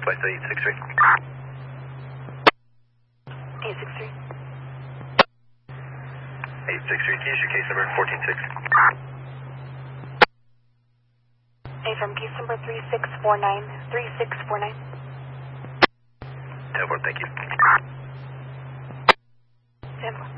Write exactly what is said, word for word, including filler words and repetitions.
flight to eight six three. eight six three. eight six three, can you issue case number fourteen six? A from case number three six four nine, three six four nine. ten four, thank you. ten four.